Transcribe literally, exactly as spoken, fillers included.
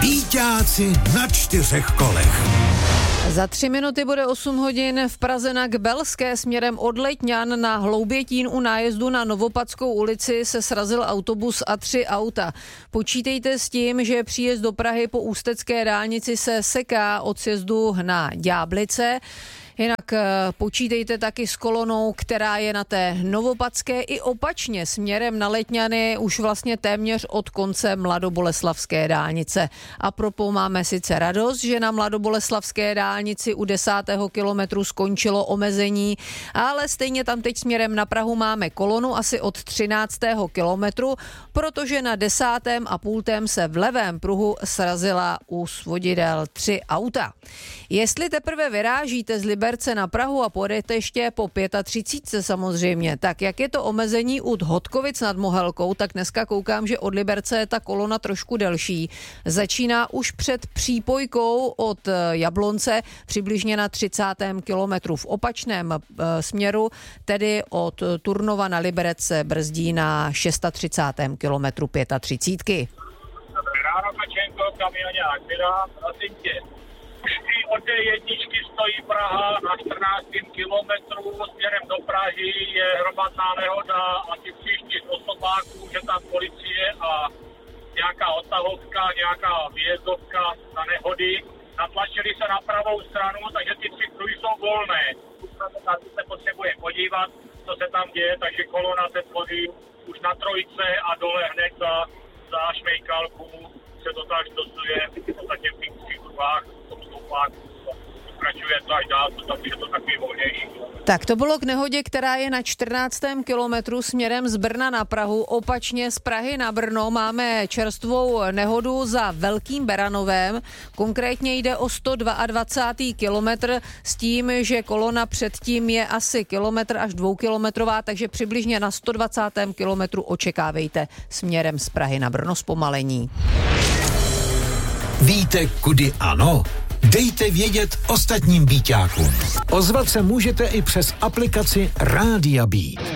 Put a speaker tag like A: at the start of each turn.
A: Býťáci na čtyřech kolech.
B: Za tři minuty bude osm hodin. V Praze na Kbelské směrem od Letňan na Hloubětín u nájezdu na Novopadskou ulici se srazil autobus a tři auta. Počítejte s tím, že příjezd do Prahy po ústecké dálnici se seká od sjezdu na Ďáblice. Jinak počítejte taky s kolonou, která je na té Novopadské i opačně směrem na Letňany už vlastně téměř od konce Mladoboleslavské dálnice. A propos máme sice radost, že na Mladoboleslavské dálnici u desátého kilometru skončilo omezení, ale stejně tam teď směrem na Prahu máme kolonu asi od třináctého kilometru, protože na desátém a půltém se v levém pruhu srazila u svodidel tři auta. Jestli teprve vyrážíte z Liberce na Prahu a pojedete ještě po třicet pět samozřejmě, tak jak je to omezení u Hodkovic nad Mohelkou, tak dneska koukám, že od Liberce je ta kolona trošku delší. Začíná už před přípojkou od Jablonce přibližně na třicátém kilometru. V opačném e, směru, tedy od Turnova na Liberec se brzdí na třicátém šestém kilometru třicítky.
C: Dobré ráno, Kačenko, kamioně Akvila, prosím tě. Už i od té jedničky stojí Praha na čtrnáctém kilometru směrem do Prahy, je hromadná nehoda, asi tři čtyři osobáků, že tam policie a nějaká odtahovka, nějaká výjezdovka na nehody. Natlačili se na pravou stranu, takže ty tři pruhy jsou volné. Na to se potřebuje podívat, co se tam děje, takže kolona se tvoří už na trojce a dole hned za, za šmejkalku se to tak dostuje v podstatě v těch třích pruhách. Pokračuje to až dál, takže je to takový volnější.
B: Tak to bylo k nehodě, která je na čtrnáctém kilometru směrem z Brna na Prahu. Opačně z Prahy na Brno máme čerstvou nehodu za Velkým Beranovem. Konkrétně jde o sto dvacátý druhý kilometr s tím, že kolona předtím je asi kilometr až dvoukilometrová, takže přibližně na sto dvacátém kilometru očekávejte směrem z Prahy na Brno zpomalení.
A: Víte, kudy ano? Dejte vědět ostatním býťákům. Ozvat se můžete i přes aplikaci Rádia Beat.